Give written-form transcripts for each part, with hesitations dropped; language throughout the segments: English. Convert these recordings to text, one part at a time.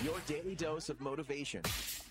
Your daily dose of motivation.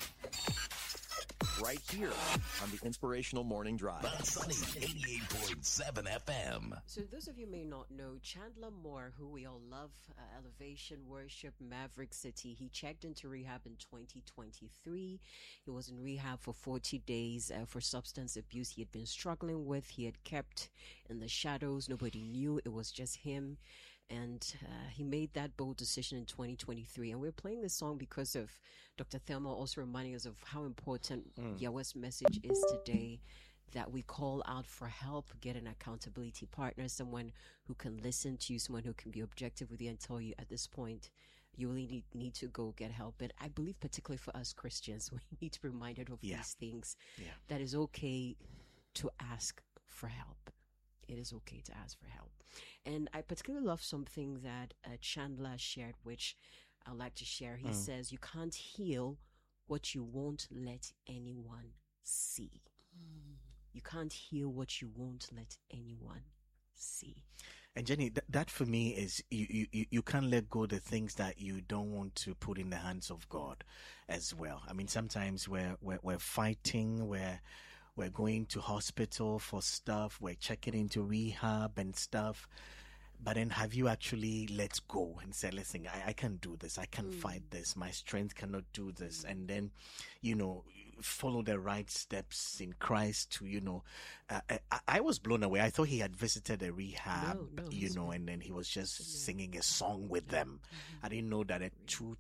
Right here on the Inspirational Morning Drive. Sunny 88.7 FM. So those of you may not know, Chandler Moore, who we all love, Elevation Worship, Maverick City, he checked into rehab in 2023. He was in rehab for 40 days for substance abuse he had been struggling with. He had kept in the shadows. Nobody knew. It was just him. And he made that bold decision in 2023. And we're playing this song because of Dr. Thelma also reminding us of how important Yahweh's message is today, that we call out for help, get an accountability partner, someone who can listen to you, someone who can be objective with you and tell you at this point, you really need to go get help. But I believe particularly for us Christians, we need to be reminded of these things, that it's okay to ask for help. It is okay to ask for help. And I particularly love something that Chandler shared, which I'd like to share. He says, you can't heal what you won't let anyone see. You can't heal what you won't let anyone see. And Jenny, that for me is you can't let go the things that you don't want to put in the hands of God as well. I mean, sometimes we're fighting, we're going to hospital for stuff, we're checking into rehab and stuff. But then have you actually let go and said, listen, I can't do this. I can't fight this. My strength cannot do this. And then, follow the right steps in Christ to, I was blown away. I thought he had visited a rehab, and then he was just singing a song with them. I didn't know that a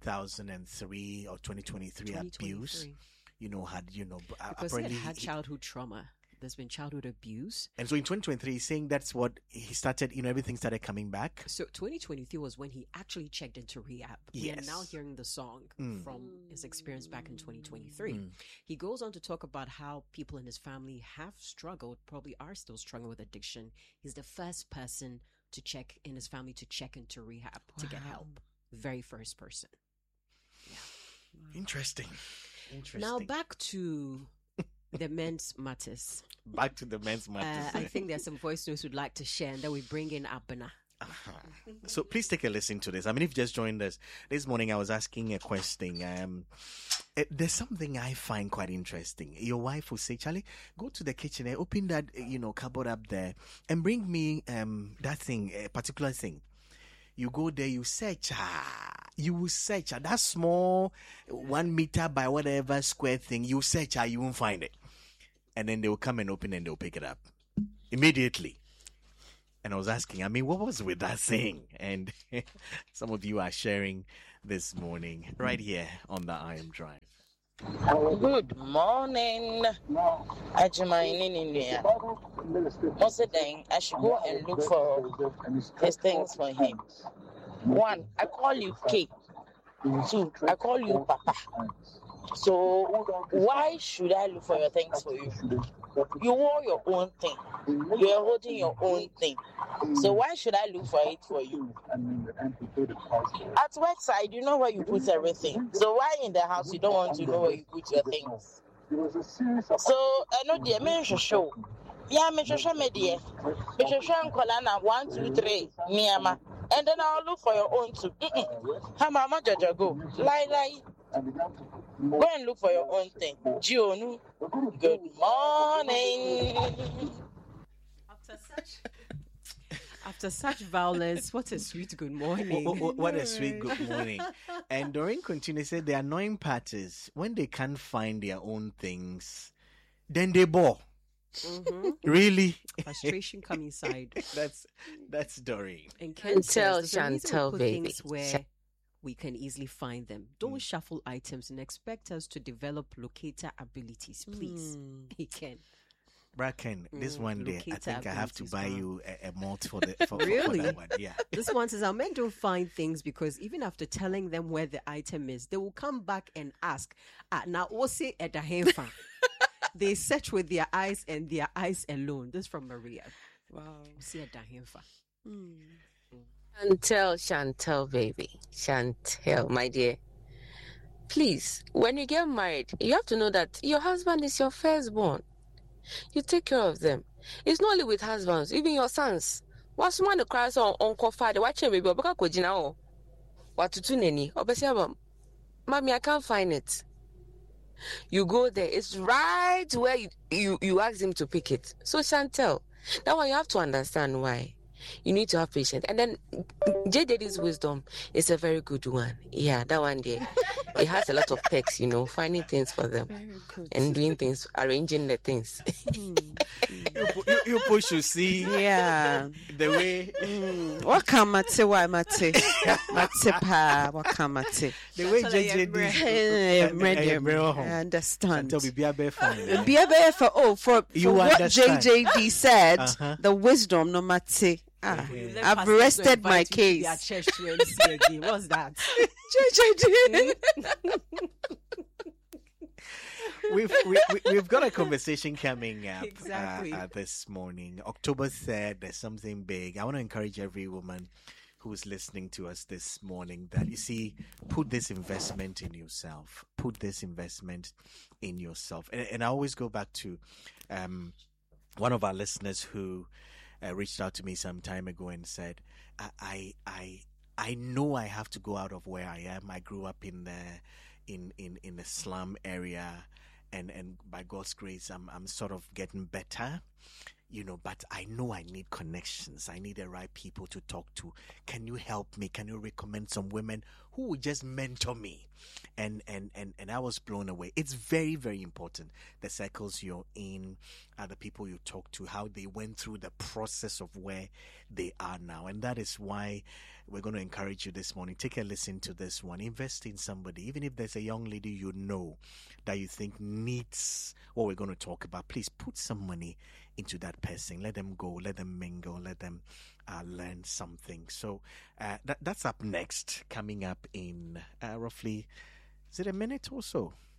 2003 or 2023 abuse, because he had childhood trauma. There's been childhood abuse. And so in 2023, he's saying that's what he started, everything started coming back. So 2023 was when he actually checked into rehab. Yes. We are now hearing the song from his experience back in 2023. He goes on to talk about how people in his family have struggled, probably are still struggling with addiction. He's the first person to check in his family to check into rehab to get help. Very first person. Yeah. Interesting. Now back to the men's matters. Back to the men's matters. I think there's some voice notes we'd like to share, and then we bring in Abena. So please take a listen to this. I mean, if you just joined us this morning, I was asking a question. There's something I find quite interesting. Your wife will say, Charlie, go to the kitchen and open that, cupboard up there and bring me that thing, a particular thing. You go there, you search. You will search that small 1 meter by whatever square thing. You search, you won't find it. And then they will come and open and they'll pick it up immediately. And I was asking, what was with that thing? And some of you are sharing this morning right here on the I Am Drive. Good morning. Ajumain in India. Most of the time, I should go and look for these things for him. 1, I call you K. 2, I call you Papa. So why should I look for your things for you? You wore your own thing. You are holding your own thing. So why should I look for it for you? At work side, you know where you put everything. So why in the house you don't want to know where you put your things? So I know the men show. Yeah, me show me dear. Me show Kolana 1, 2, 3. Miyama. And then I'll look for your own too. How mama Jaja go? Lie. Go and look for your own thing. Gionu, good morning. After such violence, what a sweet good morning. What a sweet good morning. And Doreen continues, said the annoying part is when they can't find their own things, then they bore. Really? Frustration come inside. That's Doreen. And Ken says, Chantel, baby. Things where we can easily find them. Don't shuffle items and expect us to develop locator abilities, please. He can. Bracken, this one day, I think I have to buy you a malt for that one. Yeah. This one says, our men don't find things because even after telling them where the item is, they will come back and ask, now what's it at the Henfa? They search with their eyes and their eyes alone. This is from Maria. Wow. See at the Henfa. Chantel, baby. Chantel, my dear. Please, when you get married, you have to know that your husband is your firstborn. You take care of them. It's not only with husbands, even your sons. What's one the cries on Uncle Father? Watch him, baby. Obeka kojina o. Watutu neni. Obesi aba Mommy, I can't find it. You go there, it's right where you ask him to pick it. So Chantel, that one you have to understand why. You need to have patience. And then J Daddy's wisdom is a very good one. Yeah, that one there. It has a lot of perks, finding things for them and doing things, arranging the things. You push to see the way. What can mate? Why mate? Mate pa. What can mate? The way JJD. I understand. Until we be a bear fan. Be a bear for what understand. JJD said. The wisdom no mate. I've rested my case. What's that? JJD. We've got a conversation coming up Exactly. this morning, October 3rd. There's something big. I want to encourage every woman who's listening to us this morning that, you see, put this investment in yourself. Put this investment in yourself. And I always go back to one of our listeners who reached out to me some time ago and said, I know I have to go out of where I am. I grew up in the slum area, and by God's grace, I'm sort of getting better, but I know I need connections. I need the right people to talk to. Can you help me? Can you recommend some women who would just mentor me? And I was blown away. It's very, very important. The circles you're in, the people you talk to, how they went through the process of where they are now. And that is why we're going to encourage you this morning. Take a listen to this one. Invest in somebody. Even if there's a young lady you know that you think needs what we're going to talk about, please put some money into that person. Let them go. Let them mingle. Let them learn something. So that's up next, coming up in roughly, is it a minute or so?